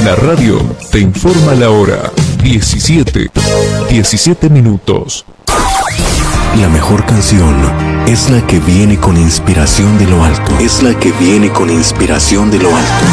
La radio te informa la hora. 17 minutos. La mejor canción es la que viene con inspiración de lo alto. Es la que viene con inspiración de lo alto.